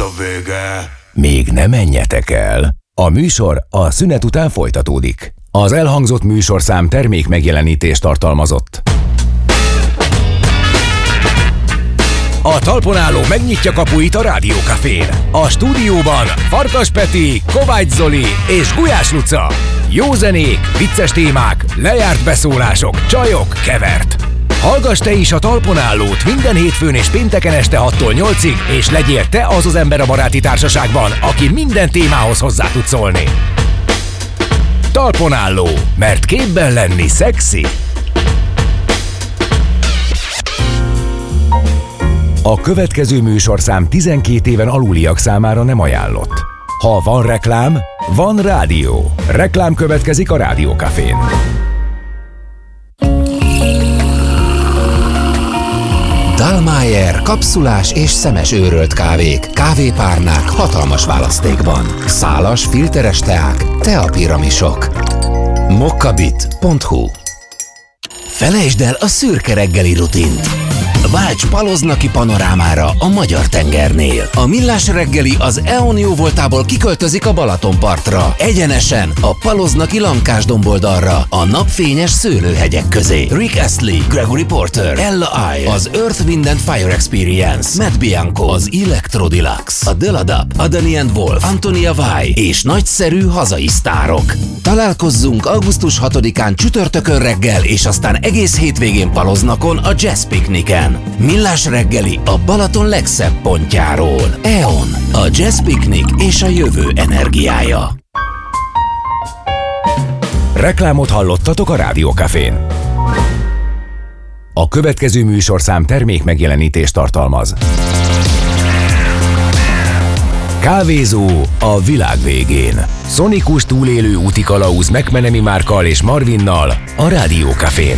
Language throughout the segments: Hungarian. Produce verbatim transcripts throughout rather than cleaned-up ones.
a vége. Még ne menjetek el. A műsor a szünet után folytatódik. Az elhangzott műsorszám termék megjelenítést tartalmazott. A talpon álló megnyitja kapuit a Rádiókafén. A stúdióban Farkas Peti, Kovács Zoli és Gulyás Luca. Jó zenék, vicces témák, lejárt beszólások, csajok, kevert. Hallgass te is a talpon állót minden hétfőn és pénteken este hattól nyolcig, és legyél te az az ember a baráti társaságban, aki minden témához hozzá tud szólni. Talpon álló, mert képben lenni szexi. A következő műsorszám tizenkét éven aluliak számára nem ajánlott. Ha van reklám, van rádió. Reklám következik a Rádiókafén. Dallmayr kapszulás és szemes őrölt kávék, kávépárnák hatalmas választékban. Szálas, filteres teák, teapiramisok. mokkabit pont hu. Felejtsd el a szürke reggeli rutint. Válts paloznaki panorámára a Magyar tengernél. A Millás reggeli az é o en jó voltából kiköltözik a Balatonpartra. Egyenesen a paloznaki Lankás domboldalra, a napfényes szőlőhegyek közé. Rick Astley, Gregory Porter, Ella I, az Earth, Wind and Fire Experience, Matt Bianco, az Electro Deluxe, a Deladab, a Danny and Wolf, Antonia Vai és nagyszerű hazai sztárok. Találkozzunk augusztus hatodikán csütörtökön reggel, és aztán egész hétvégén Paloznakon a Jazz Picnicen. Millás reggeli a Balaton legszebb pontjáról. é o en, a Jazz Picnic és a jövő energiája. Reklámot hallottatok a Rádiókafén. A következő műsorszám termék megjelenítést tartalmaz. Kávézó a világ végén. Szonikus túlélő útikalauz McMenemy Márkkal és Marvinnal a Rádiókafén.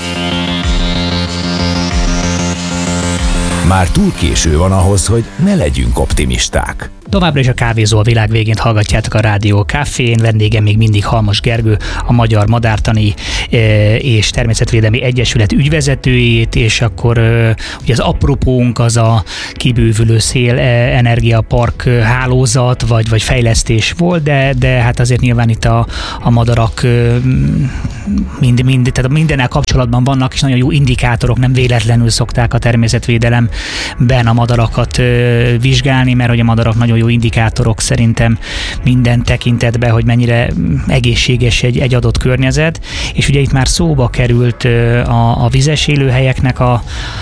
Már túl késő van ahhoz, hogy ne legyünk optimisták. Továbbra is a Kávézó a világ végén hallgatjátok a Rádiókafén. Vendégem még mindig Halmos Gergő, a Magyar Madártani és Természetvédelmi Egyesület ügyvezetőjét, és akkor ugye az apropónk az a kibővülő szélenergiapark hálózat, vagy, vagy fejlesztés volt, de, de hát azért nyilván itt a, a madarak mind, mind, tehát mindennel kapcsolatban vannak, és nagyon jó indikátorok, nem véletlenül szokták a természetvédelemben a madarakat vizsgálni, mert hogy a madarak nagyon jó indikátorok szerintem minden tekintetben, hogy mennyire egészséges egy, egy adott környezet, és ugye itt már szóba került a, a vizes élőhelyeknek a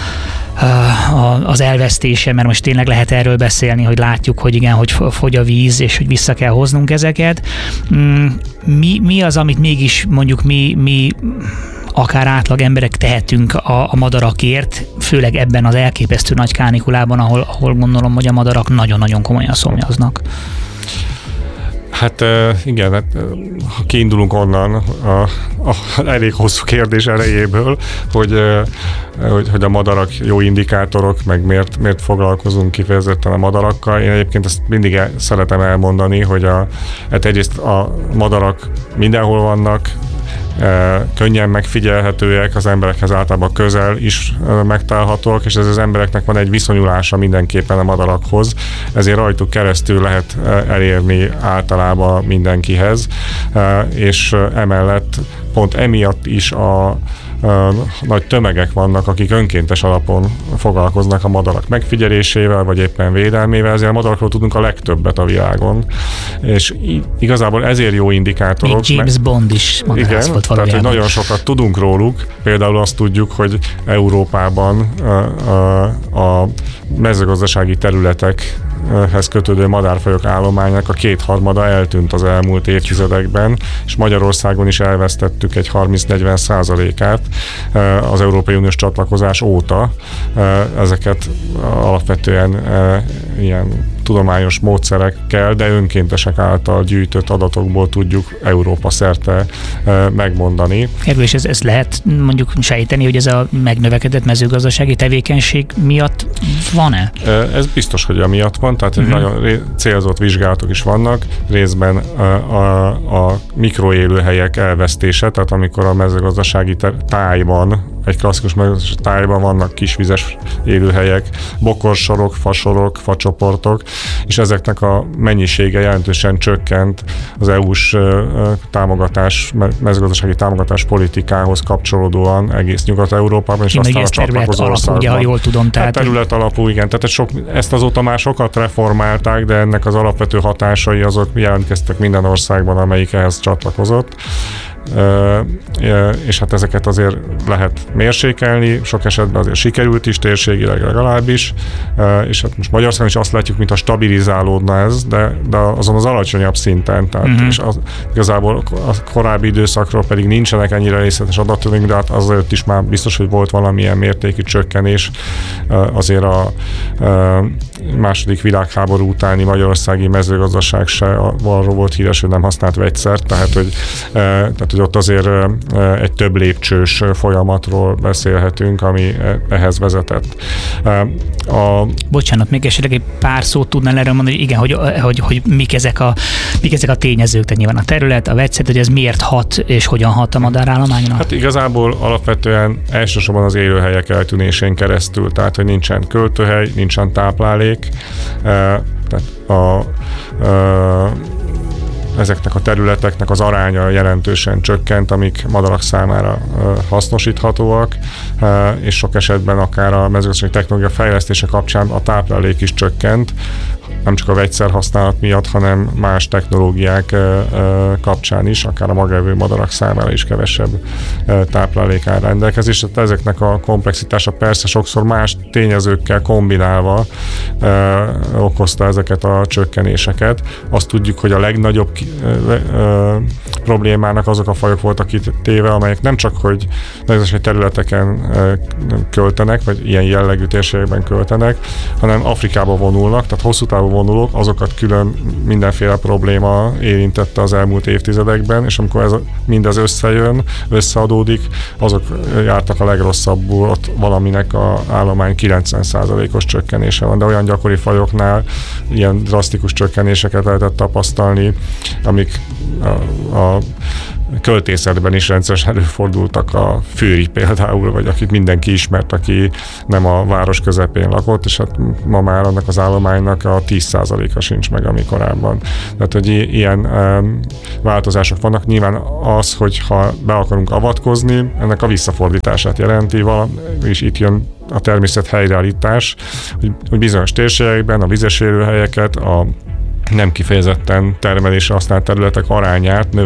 az elvesztése, mert most tényleg lehet erről beszélni, hogy látjuk, hogy igen, hogy fogy a víz, és hogy vissza kell hoznunk ezeket. Mi, mi az, amit mégis mondjuk mi, mi akár átlag emberek tehetünk a, a madarakért, főleg ebben az elképesztő nagy kánikulában, ahol, ahol gondolom, hogy a madarak nagyon-nagyon komolyan szomjaznak. Hát igen, hát, ha kiindulunk onnan a, a elég hosszú kérdés elejéből, hogy, hogy, hogy a madarak jó indikátorok, meg miért, miért foglalkozunk kifejezetten a madarakkal. Én egyébként ezt mindig el, szeretem elmondani, hogy a, hát egyrészt a madarak mindenhol vannak, könnyen megfigyelhetőek, az emberekhez általában közel is megtalálhatóak, és ez az embereknek van egy viszonyulása mindenképpen a madarakhoz, ezért rajtuk keresztül lehet elérni általában mindenkihez, és emellett pont emiatt is a nagy tömegek vannak, akik önkéntes alapon foglalkoznak a madarak megfigyelésével, vagy éppen védelmével, ezért a madarakról tudunk a legtöbbet a világon. És igazából ezért jó indikátorok. Még James Bond is madarász volt valójában. Tehát, hogy nagyon sokat tudunk róluk. Például azt tudjuk, hogy Európában a, a, a mezőgazdasági területekhez kötődő madárfajok állománynak a kétharmada eltűnt az elmúlt évtizedekben, és Magyarországon is elvesztettük egy harminc-negyven százalékát az Európai Uniós csatlakozás óta. Ezeket alapvetően ilyen tudományos módszerekkel, de önkéntesek által gyűjtött adatokból tudjuk Európa szerte megmondani. Erről is ez, ez lehet mondjuk sejteni, hogy ez a megnövekedett mezőgazdasági tevékenység miatt van-e? Ez biztos, hogy amiatt van, tehát uh-huh. nagyon célzott vizsgálatok is vannak, részben a, a, a mikroélőhelyek elvesztése, tehát amikor a mezőgazdasági tájban, egy klasszikus mezőgazdasági tájban vannak kisvizes élőhelyek, bokorsorok, fasorok, facsoportok, és ezeknek a mennyisége jelentősen csökkent az é u-s támogatás, mezőgazdasági támogatás politikához kapcsolódóan egész Nyugat-Európában, és én aztán a csatlakozó országban. Ugye, ha jól tudom. Tehát, hát terület alapú, igen. Tehát sok, ezt azóta már sokat reformálták, de ennek az alapvető hatásai azok jelentkeztek minden országban, amelyik ehhez csatlakozott. És hát ezeket azért lehet mérsékelni, sok esetben azért sikerült is, térségileg legalábbis, és hát most Magyarországon is azt látjuk, mint a stabilizálódna ez, de, de azon az alacsonyabb szinten, tehát uh-huh. és az, igazából a korábbi időszakról pedig nincsenek ennyire részletes adatunk, de hát azért is már biztos, hogy volt valamilyen mértékű csökkenés azért a második világháború utáni magyarországi mezőgazdaság se arról volt híres, hogy nem használt vegyszert, tehát hogy, tehát, hogy ott azért egy több lépcsős folyamatról beszélhetünk, ami ehhez vezetett. A... Bocsánat, még esetleg egy pár szót tudnál erről mondani, hogy igen, hogy, hogy, hogy mik, ezek a, mik ezek a tényezők, tehát nyilván a terület, a vegyszer, hogy ez miért hat, és hogyan hat a madárállományra? Hát igazából alapvetően elsősorban az élőhelyek eltűnésén keresztül, tehát hogy nincsen költőhely, nincsen táplálék, tehát a, a ezeknek a területeknek az aránya jelentősen csökkent, amik madarak számára hasznosíthatóak, és sok esetben akár a mezőgazdasági technológia fejlesztése kapcsán a táplálék is csökkent, nem csak a vegyszer használat miatt, hanem más technológiák kapcsán is, akár a magevő madarak számára is kevesebb táplálék áll rendelkezésre. Tehát ezeknek a komplexitása persze sokszor más tényezőkkel kombinálva okozta ezeket a csökkenéseket. Azt tudjuk, hogy a legnagyobb problémának azok a fajok voltak kitéve, amelyek nem csak, hogy mezőgazdasági területeken költenek, vagy ilyen jellegű térségekben költenek, hanem Afrikába vonulnak, tehát hosszú távú vonulók, azokat külön mindenféle probléma érintette az elmúlt évtizedekben, és amikor ez mindez összejön, összeadódik, azok jártak a legrosszabbul, ott valaminek a állomány kilencven százalékos csökkenése van, de olyan gyakori fajoknál ilyen drasztikus csökkenéseket lehetett tapasztalni, amik a, a költészetben is rendszeresen előfordultak, a főri például, vagy akit mindenki ismert, aki nem a város közepén lakott, és hát ma már annak az állománynak a tíz százaléka sincs meg, ami korábban. Tehát, hogy ilyen um, változások vannak. Nyilván az, hogy ha be akarunk avatkozni, ennek a visszafordítását jelenti, és itt jön a természet helyreállítás, hogy, hogy bizonyos térségekben a vizes élőhelyeket, a nem kifejezetten termelésre használt területek arányát